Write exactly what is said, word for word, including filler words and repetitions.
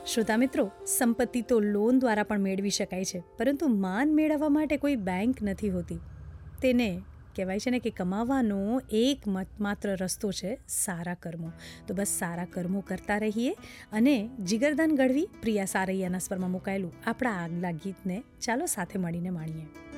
શ્રોતા મિત્રો, સંપત્તિ તો લોન દ્વારા પણ મેળવી શકાય છે, પરંતુ માન મેળવવા માટે કોઈ બેંક નથી હોતી. તેને કહેવાય છે ને કે કમાવાનો એક માત્ર રસ્તો છે સારા કર્મો. તો બસ સારા કર્મો કરતા રહીએ અને જીગરદાન ગઢવી પ્રિયા સારૈયાના સ્વરમાં મુકાયેલું આપણા આગલા ગીતને ચાલો સાથે મળીને માણીએ.